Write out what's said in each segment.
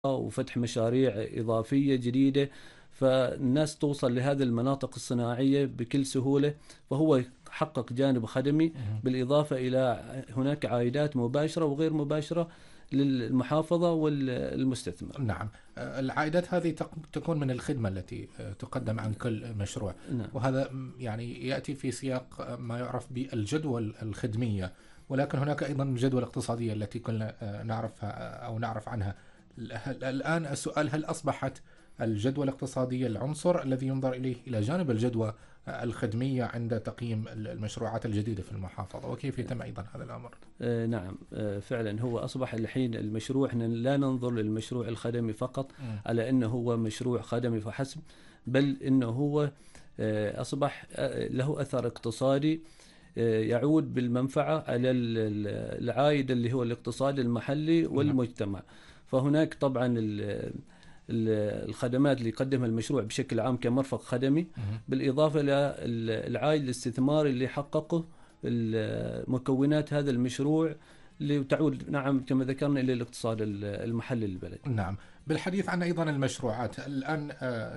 وفتح مشاريع إضافية جديدة، فالناس توصل لهذه المناطق الصناعية بكل سهولة. فهو حقق جانب خدمي، بالإضافة إلى هناك عائدات مباشرة وغير مباشرة للمحافظة والمستثمر. نعم. العائدات هذه تكون من الخدمة التي تقدم عن كل مشروع، نعم. وهذا يعني يأتي في سياق ما يعرف بالجدوى الخدمية، ولكن هناك أيضا الجدوى الاقتصادية التي كلنا نعرفها أو نعرف عنها. الآن السؤال: هل أصبحت الجدوى الاقتصادية العنصر الذي ينظر إليه إلى جانب الجدوى الخدمية عند تقييم المشروعات الجديدة في المحافظة، وكيف يتم أيضا هذا الأمر؟ نعم. فعلا هو أصبح الحين المشروع، احنا لا ننظر للمشروع الخدمي فقط على أنه هو مشروع خدمي فحسب، بل أنه هو أصبح له أثر اقتصادي يعود بالمنفعة على العائد اللي هو الاقتصاد المحلي والمجتمع. فهناك طبعا الخدمات اللي يقدمها المشروع بشكل عام كمرفق خدمي، بالإضافة إلى العائد الاستثماري اللي حققه مكونات هذا المشروع، اللي تعود نعم كما ذكرنا إلى الاقتصاد المحلي للبلد. نعم. بالحديث عن أيضا المشروعات الآن،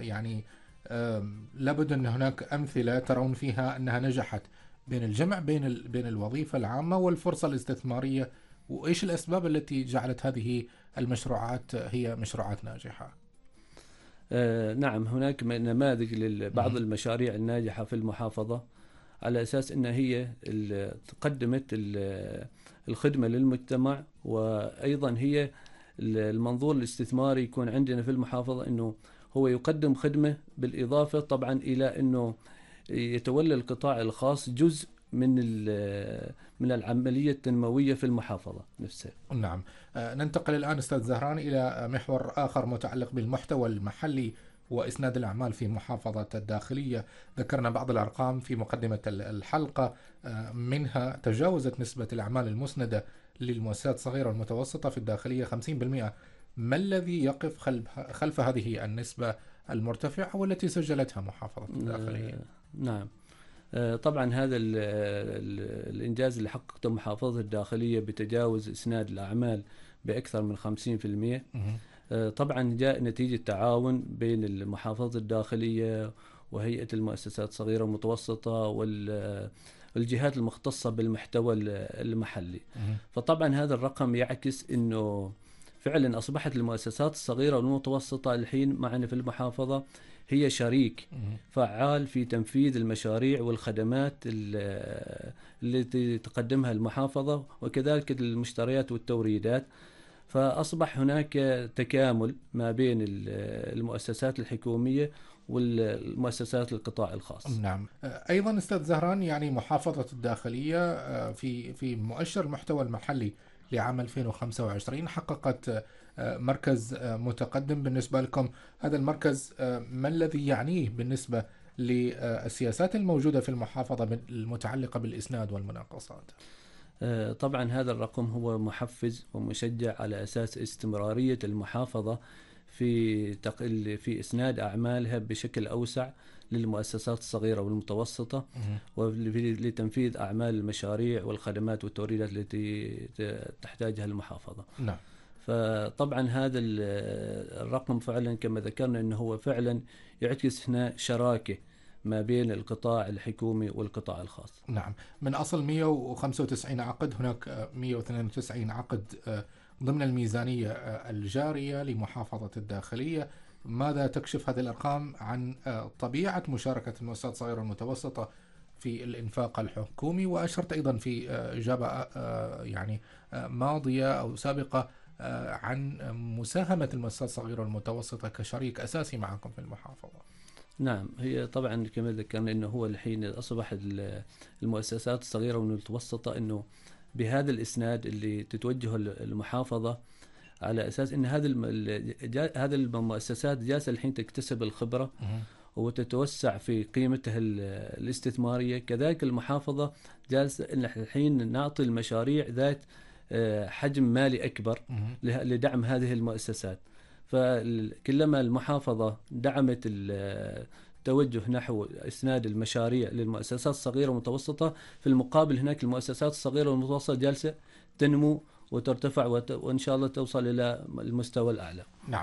لابد أن هناك أمثلة ترون فيها أنها نجحت بين الجمع بين الوظيفة العامة والفرصة الاستثمارية، وإيش الأسباب التي جعلت هذه المشروعات هي مشروعات ناجحة؟ نعم، هناك نماذج لبعض المشاريع الناجحة في المحافظة، على أساس أنها هي قدمت الخدمة للمجتمع، وأيضا هي المنظور الاستثماري يكون عندنا في المحافظة أنه هو يقدم خدمة، بالإضافة طبعا إلى أنه يتولى القطاع الخاص جزء من العملية التنموية في المحافظة نفسها. نعم. ننتقل الآن أستاذ زهران إلى محور آخر متعلق بالمحتوى المحلي وإسناد الأعمال في محافظة الداخلية. ذكرنا بعض الأرقام في مقدمة الحلقة، منها تجاوزت نسبة الأعمال المسندة للمؤسسات الصغيرة والمتوسطة في الداخلية 50%. ما الذي يقف خلف هذه النسبة المرتفعة والتي سجلتها محافظة الداخلية؟ نعم. طبعا هذا الإنجاز اللي حققته محافظة الداخلية بتجاوز إسناد الأعمال بأكثر من 50%، طبعا جاء نتيجة تعاون بين المحافظة الداخلية وهيئة المؤسسات الصغيرة والمتوسطة والجهات المختصة بالمحتوى المحلي. فطبعا هذا الرقم يعكس أنه فعلا أصبحت المؤسسات الصغيرة والمتوسطة الحين معنا في المحافظة هي شريك فعال في تنفيذ المشاريع والخدمات التي تقدمها المحافظة، وكذلك المشتريات والتوريدات. فأصبح هناك تكامل ما بين المؤسسات الحكومية والمؤسسات القطاع الخاص. نعم. أيضا أستاذ زهران، يعني محافظة الداخلية في مؤشر المحتوى المحلي لعام 2025 حققت مركز متقدم بالنسبة لكم. هذا المركز ما الذي يعنيه بالنسبة للسياسات الموجودة في المحافظة المتعلقة بالإسناد والمناقصات؟ طبعا هذا الرقم هو محفز ومشجع على أساس استمرارية المحافظة في إسناد أعمالها بشكل أوسع للمؤسسات الصغيرة والمتوسطة، ولتنفيذ أعمال المشاريع والخدمات والتوريدات التي تحتاجها المحافظة. نعم. فطبعا هذا الرقم فعلا كما ذكرنا أنه هو فعلا يعكس هنا شراكة ما بين القطاع الحكومي والقطاع الخاص. نعم. من أصل 195 عقد، هناك 192 عقد ضمن الميزانية الجارية لمحافظة الداخلية. ماذا تكشف هذه الأرقام عن طبيعة مشاركة المؤسسات الصغيرة والمتوسطة في الإنفاق الحكومي؟ وأشرت أيضا في إجابة يعني ماضية أو سابقة عن مساهمة المؤسسات الصغيرة والمتوسطة كشريك أساسي معكم في المحافظة. نعم، هي طبعا كما ذكرنا انه هو الحين اصبح المؤسسات الصغيره والمتوسطه انه بهذا الاسناد اللي تتوجه المحافظه، على اساس ان هذه المؤسسات جالسه الحين تكتسب الخبره وتتوسع في قيمتها الاستثماريه. كذلك المحافظه جالسه ان الحين نعطي المشاريع ذات حجم مالي اكبر لدعم هذه المؤسسات. فكلما المحافظة دعمت التوجه نحو إسناد المشاريع للمؤسسات الصغيرة والمتوسطة، في المقابل هناك المؤسسات الصغيرة والمتوسطة جالسة تنمو وترتفع وإن شاء الله توصل إلى المستوى الأعلى. نعم.